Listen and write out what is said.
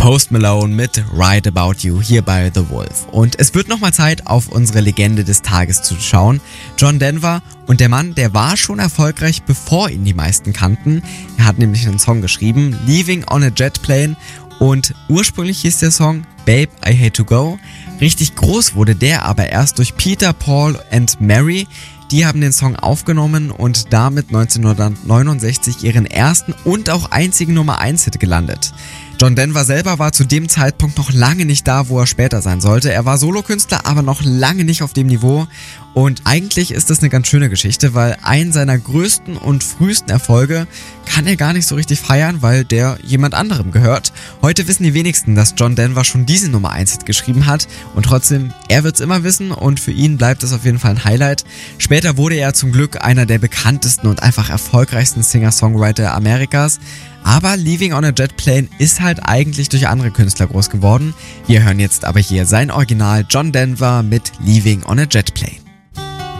Post Malone mit Right About You hier bei The Wolf. Und es wird nochmal Zeit, auf unsere Legende des Tages zu schauen. John Denver, und der Mann, der war schon erfolgreich, bevor ihn die meisten kannten. Er hat nämlich einen Song geschrieben, Leaving on a Jet Plane, und ursprünglich hieß der Song Babe, I Hate to Go. Richtig groß wurde der aber erst durch Peter, Paul and Mary. Die haben den Song aufgenommen und damit 1969 ihren ersten und auch einzigen Nummer-1-Hit gelandet. John Denver selber war zu dem Zeitpunkt noch lange nicht da, wo er später sein sollte. Er war Solokünstler, aber noch lange nicht auf dem Niveau. Und eigentlich ist das eine ganz schöne Geschichte, weil einen seiner größten und frühesten Erfolge kann er gar nicht so richtig feiern, weil der jemand anderem gehört. Heute wissen die wenigsten, dass John Denver schon diesen Nummer-1-Hit geschrieben hat. Und trotzdem, er wird's immer wissen und für ihn bleibt es auf jeden Fall ein Highlight. Später wurde er zum Glück einer der bekanntesten und einfach erfolgreichsten Singer-Songwriter Amerikas. Aber Leaving on a Jet Plane ist halt eigentlich durch andere Künstler groß geworden. Wir hören jetzt aber hier sein Original John Denver mit Leaving on a Jet Plane.